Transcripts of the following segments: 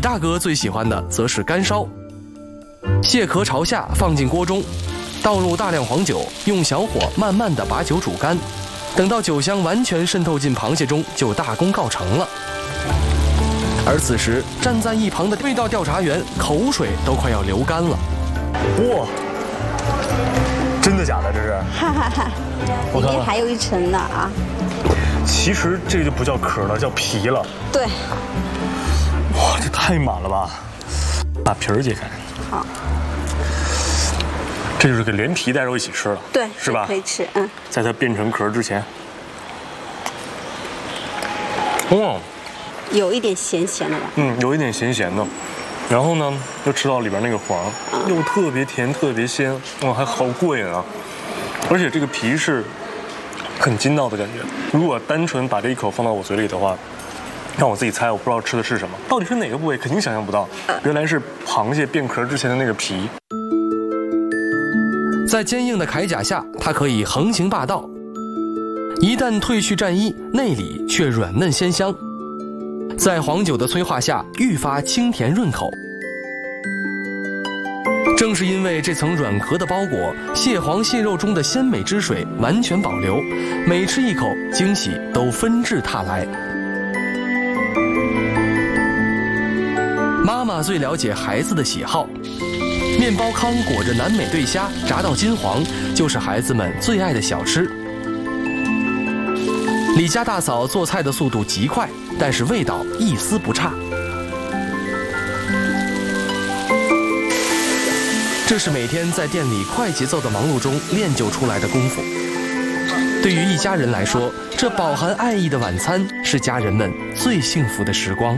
大哥最喜欢的则是干烧。蟹壳朝下放进锅中，倒入大量黄酒，用小火慢慢地把酒煮干。等到酒香完全渗透进螃蟹中，就大功告成了。而此时站在一旁的味道调查员口水都快要流干了。 哇，真的假的？这是？ 哈哈哈，里面还有一层呢啊！ 其实这个就不叫壳了，叫皮了。 对。 哇，这太满了吧！把皮儿解开。 好。 这就是给连皮带肉一起吃了。 对， 是吧？ 可以吃，嗯。 在它变成壳之前。哇。 有一点咸咸的吧？ 有一点咸咸的，然后呢，又吃到里边那个黄，又特别甜，特别鲜，哇，还好过瘾啊！而且这个皮是很筋道的感觉。如果单纯把这一口放到我嘴里的话，让我自己猜，我不知道吃的是什么，到底是哪个部位，肯定想象不到。原来是螃蟹变壳之前的那个皮。 在坚硬的铠甲下，它可以横行霸道；一旦褪去战衣，内里却软嫩鲜香。在黄酒的催化下，愈发清甜润口。正是因为这层软壳的包裹，蟹黄蟹肉中的鲜美汁水完全保留，每吃一口，惊喜都纷至沓来。妈妈最了解孩子的喜好，面包糠裹着南美对虾，炸到金黄，就是孩子们最爱的小吃。李家大嫂做菜的速度极快，但是味道一丝不差。这是每天在店里快节奏的忙碌中练就出来的功夫。对于一家人来说，这饱含爱意的晚餐是家人们最幸福的时光。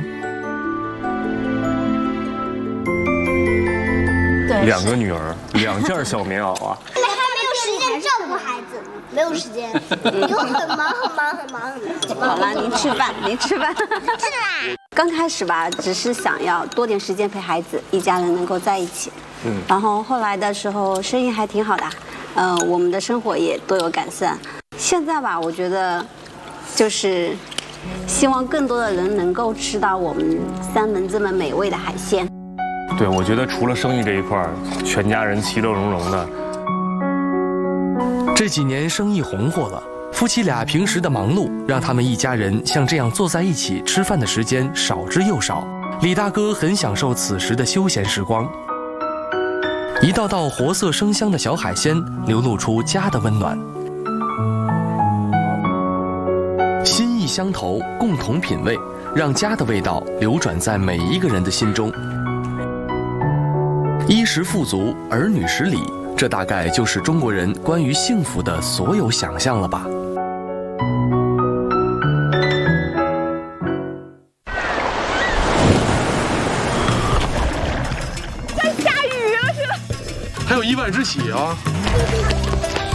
对，2个女儿，2件小棉袄啊。 照顾孩子，没有时间，又很忙。 好了，您吃饭。真的啦。刚开始吧，只是想要多点时间陪孩子，一家人能够在一起。然后后来的时候，生意还挺好的，我们的生活也多有改善。现在吧，我觉得，就是希望更多的人能够吃到我们三门这么美味的海鲜。 对，我觉得除了生意这一块，全家人其乐融融的。 这几年生意红火了，夫妻俩平时的忙碌让他们一家人像这样坐在一起吃饭的时间少之又少。李大哥很享受此时的休闲时光，一道道活色生香的小海鲜流露出家的温暖。心意相投，共同品味，让家的味道流转在每一个人的心中。衣食富足，儿女十里，这大概就是中国人关于幸福的所有想象了吧。 在下雨了是？ 还有1万只起啊！